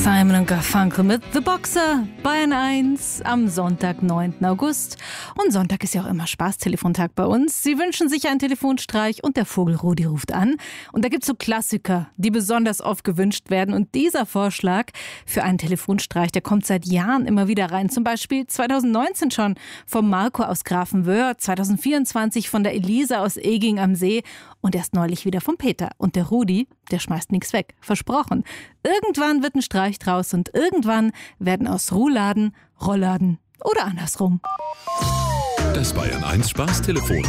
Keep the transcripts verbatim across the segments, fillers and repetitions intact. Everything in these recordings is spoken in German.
Simon und Garfunkel mit The Boxer, Bayern eins am Sonntag, neunten August. Und Sonntag ist ja auch immer Spaßtelefontag bei uns. Sie wünschen sich einen Telefonstreich und der Vogel Rudi ruft an. Und da gibt's so Klassiker, die besonders oft gewünscht werden. Und dieser Vorschlag für einen Telefonstreich, der kommt seit Jahren immer wieder rein. Zum Beispiel zweitausendneunzehn schon vom Marco aus Grafenwöhr, zweitausendvierundzwanzig von der Elisa aus Eging am See und erst neulich wieder vom Peter. Und der Rudi, der schmeißt nichts weg. Versprochen. Irgendwann wird ein Streich draus und irgendwann werden aus Rouladen Rollladen oder andersrum. Das Bayern eins Spaßtelefon.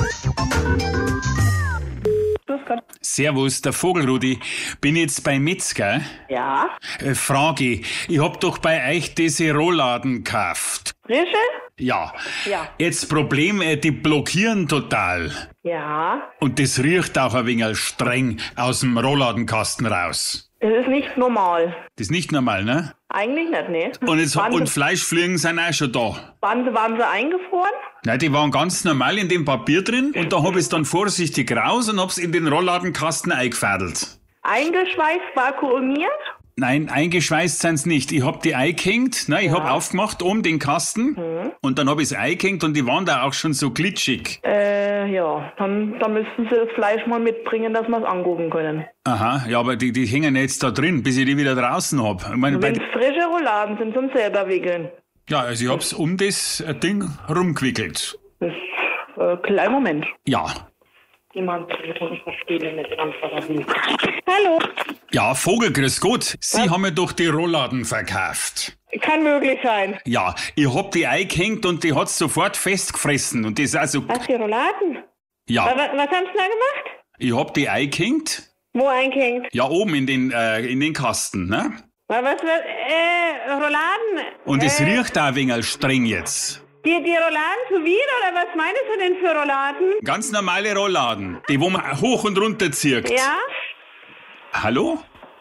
Servus, der Vogelrudi. Bin jetzt bei Metzger. Ja. Äh, Frage, ich hab doch bei euch diese Rollladen gekauft. Frische? Ja. Ja. Jetzt Problem, äh, die blockieren total. Ja. Und das riecht auch ein wenig streng aus dem Rollladenkasten raus. Das ist nicht normal. Das ist nicht normal, ne? Eigentlich nicht, ne? Und, jetzt, Waren und sie, Fleischfliegen sind auch schon da. waren, sie, waren sie eingefroren? Nein, die waren ganz normal in dem Papier drin und da hab ich's dann vorsichtig raus und hab's in den Rollladenkasten eingefädelt. Eingeschweißt, vakuumiert? Nein, eingeschweißt sind's nicht. Ich hab die eingehängt, ne, ich Ja. hab aufgemacht oben den Kasten und dann hab ich's eingehängt und die waren da auch schon so glitschig. Äh, ja. Dann, dann müssten sie das Fleisch mal mitbringen, dass wir es angucken können. Aha, ja, aber die, die hängen jetzt da drin, bis ich die wieder draußen hab. Ich meine, bei, Wenn es frische Rouladen sind, zum selber wickeln. ja, also ich hab's um das äh, Ding rumgewickelt. Das, äh, kleinen Moment. Ja. Jemand Telefon verstehen nicht antworten. Hallo. Ja, Vogel, grüß Gott. Sie haben mir doch die Rollladen verkauft. Kann möglich sein. Ja, ich hab die eingehängt und die hat's sofort festgefressen und das also, Was für Rouladen? Was, ja, was, was haben sie da gemacht? ich hab die eingehängt. Wo eingehängt? Ja, oben in den, äh, in den Kasten, ne? Was, was, äh, Rouladen? Und es äh, riecht auch ein wenig streng jetzt. Die, die Rouladen zu viel oder was meinst du denn für Rouladen? Ganz normale Rollladen, die wo man hoch und runter zieht. Ja? Hallo?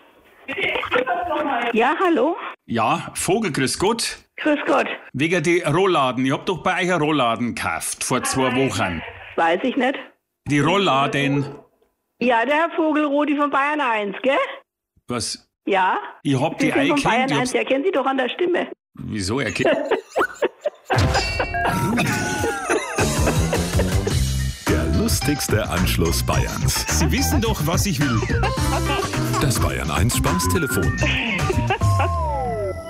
Ja, hallo? Ja, Vogel, grüß Gott. Grüß Gott. Wegen die Rollladen, ich hab doch bei euch eine Rollladen gekauft, vor zwei Wochen. Weiß ich nicht. Die Rollladen, Ja, der Herr Vogelrudi von Bayern eins, gell? was? Ja? Ich hab Sie die sind von Bayern eingehängt. ich eins, hab's- der kennt Sie doch an der Stimme. Wieso erkennt? Der lustigste Anschluss Bayerns. Sie wissen doch, was ich will. Das Bayern eins Spaßtelefon.